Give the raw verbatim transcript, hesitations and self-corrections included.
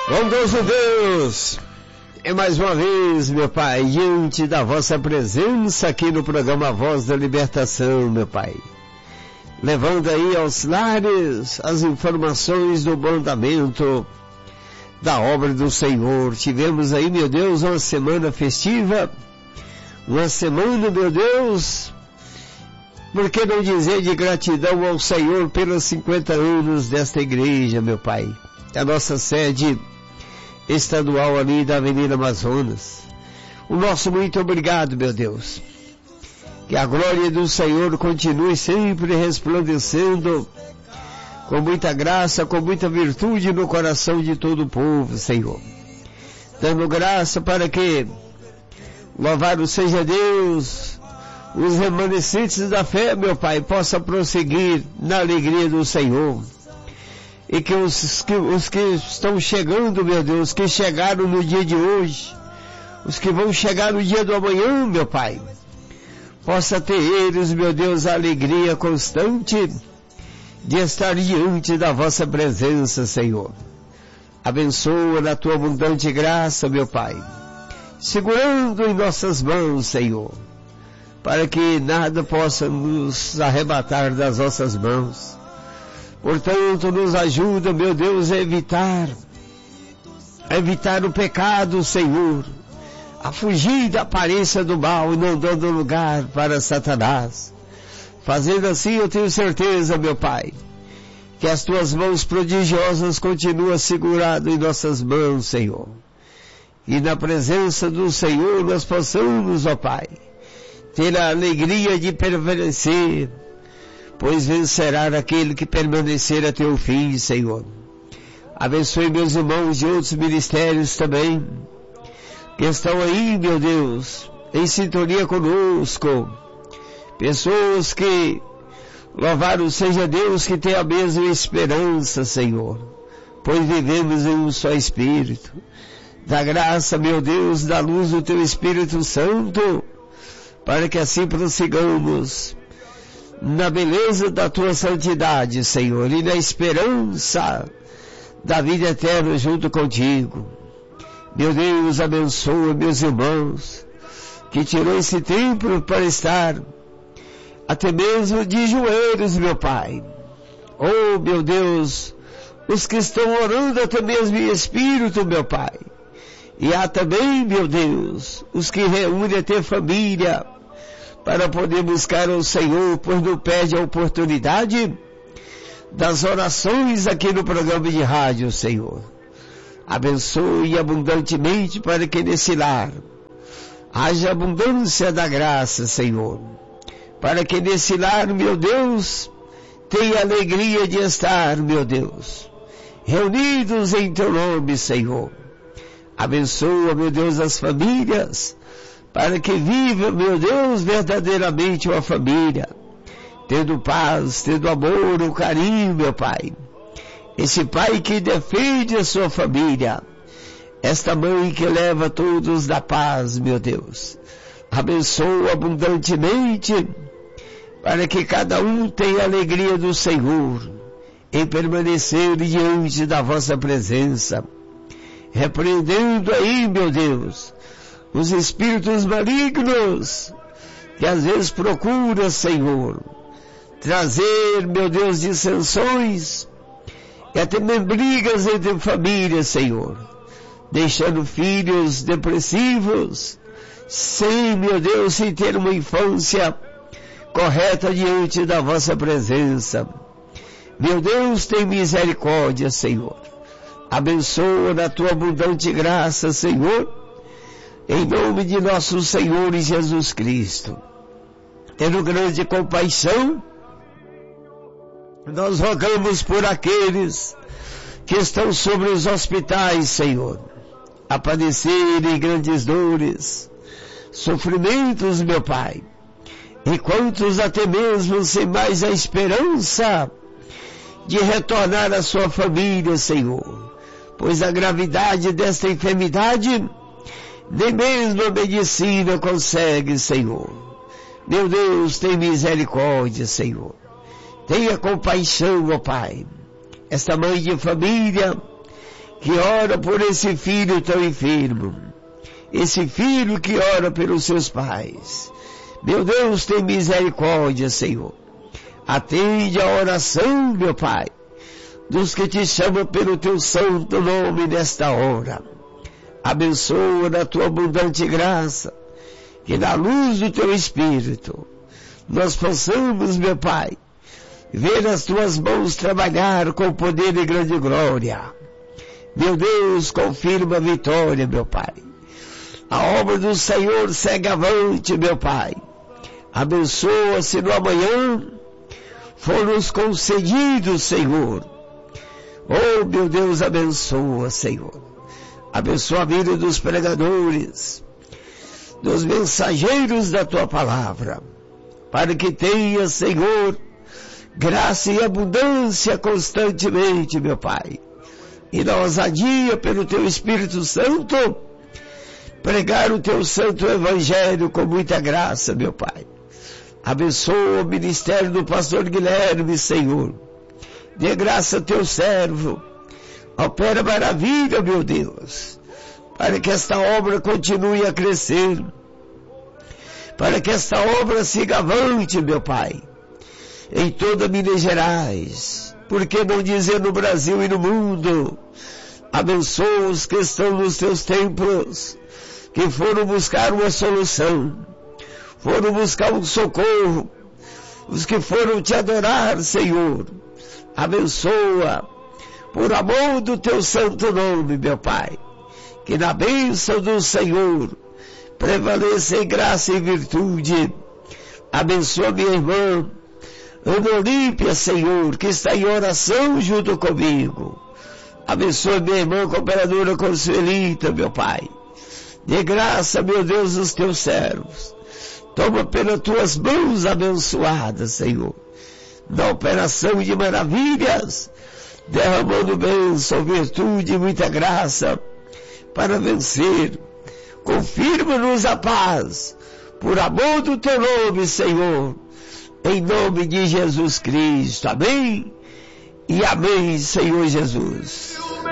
Bondoso Deus, é mais uma vez, meu Pai, diante da vossa presença aqui no programa Voz da Libertação, meu Pai. Levando aí aos lares as informações do mandamento da obra do Senhor. Tivemos aí, meu Deus, uma semana festiva, uma semana, meu Deus, por que não dizer de gratidão ao Senhor pelos cinquenta anos desta igreja, meu Pai. A nossa sede estadual ali da Avenida Amazonas. O nosso muito obrigado, meu Deus. Que a glória do Senhor continue sempre resplandecendo com muita graça, com muita virtude no coração de todo o povo, Senhor. Dando graça para que, louvado seja Deus, os remanescentes da fé, meu Pai, possam prosseguir na alegria do Senhor. E que os, que os que estão chegando, meu Deus, que chegaram no dia de hoje, os que vão chegar no dia do amanhã, meu Pai, possa ter eles, meu Deus, a alegria constante de estar diante da vossa presença, Senhor. Abençoa na tua abundante graça, meu Pai, segurando em nossas mãos, Senhor, para que nada possa nos arrebatar das nossas mãos. Portanto, nos ajuda, meu Deus, a evitar, a evitar o pecado, Senhor, a fugir da aparência do mal e não dando lugar para Satanás. Fazendo assim, eu tenho certeza, meu Pai, que as tuas mãos prodigiosas continuam seguradas em nossas mãos, Senhor. E na presença do Senhor nós possamos, ó Pai, ter a alegria de permanecer, pois vencerá aquele que permanecer até o fim, Senhor. Abençoe meus irmãos de outros ministérios também, que estão aí, meu Deus, em sintonia conosco. Pessoas que, louvado seja Deus, que tem a mesma esperança, Senhor, pois vivemos em um só Espírito. Dá graça, meu Deus, da luz do Teu Espírito Santo, para que assim prossigamos na beleza da Tua santidade, Senhor, e na esperança da vida eterna junto contigo. Meu Deus, abençoa meus irmãos, que tirou esse tempo para estar até mesmo de joelhos, meu Pai. Oh, meu Deus, os que estão orando até mesmo em espírito, meu Pai. E há também, meu Deus, os que reúnem até família, para poder buscar o Senhor, pois não perde a oportunidade das orações aqui no programa de rádio, Senhor. Abençoe abundantemente para que nesse lar haja abundância da graça, Senhor. Para que nesse lar, meu Deus, tenha alegria de estar, meu Deus, reunidos em Teu nome, Senhor. Abençoa, meu Deus, as famílias, para que viva, meu Deus, verdadeiramente uma família, tendo paz, tendo amor, o carinho, meu Pai. Esse pai que defende a sua família, esta mãe que leva todos da paz, meu Deus. Abençoa abundantemente, para que cada um tenha a alegria do Senhor, em permanecer diante da vossa presença, repreendendo aí, meu Deus, os espíritos malignos, que às vezes procuram, Senhor, trazer, meu Deus, dissensões, e até mesmo brigas entre famílias, Senhor, deixando filhos depressivos, sem, meu Deus, sem ter uma infância correta diante da vossa presença. Meu Deus, tem misericórdia, Senhor. Abençoa na tua abundante graça, Senhor, em nome de nosso Senhor Jesus Cristo. Tendo grande compaixão, nós rogamos por aqueles que estão sobre os hospitais, Senhor, a padecerem grandes dores, sofrimentos, meu Pai, e quantos até mesmo sem mais a esperança de retornar à sua família, Senhor, pois a gravidade desta enfermidade nem mesmo a medicina consegue, Senhor. Meu Deus, tem misericórdia, Senhor. Tenha compaixão, ó Pai. Esta mãe de família que ora por esse filho tão enfermo, esse filho que ora pelos seus pais. Meu Deus, tem misericórdia, Senhor. Atende a oração, meu Pai, dos que te chamam pelo teu santo nome nesta hora. Abençoa na tua abundante graça, que na luz do teu Espírito nós possamos, meu Pai, ver as tuas mãos trabalhar com poder e grande glória. Meu Deus, confirma a vitória, meu Pai. A obra do Senhor segue avante, meu Pai. Abençoa se no amanhã for nos concedido, Senhor. Oh, meu Deus, abençoa, Senhor. Abençoa a vida dos pregadores, dos mensageiros da tua palavra, para que tenha, Senhor, graça e abundância constantemente, meu Pai. E na ousadia pelo teu Espírito Santo, pregar o teu santo evangelho com muita graça, meu Pai. Abençoa o ministério do pastor Guilherme, Senhor. Dê graça ao teu servo. Opera maravilha, meu Deus, para que esta obra continue a crescer, para que esta obra siga avante, meu Pai, em toda Minas Gerais, por que não dizer no Brasil e no mundo. Abençoa os que estão nos teus templos, que foram buscar uma solução, foram buscar um socorro, os que foram te adorar, Senhor. Abençoa, por amor do teu santo nome, meu Pai, que na bênção do Senhor prevaleça em graça e virtude. Abençoa minha irmã Ana Olímpia, Senhor, que está em oração junto comigo. Abençoa minha irmã cooperadora Consuelita, meu Pai. Dê graça, meu Deus, aos teus servos. Toma pelas tuas mãos abençoadas, Senhor, na operação de maravilhas, derramando bênção, virtude e muita graça para vencer. Confirma-nos a paz, por amor do teu nome, Senhor, em nome de Jesus Cristo. Amém e amém, Senhor Jesus.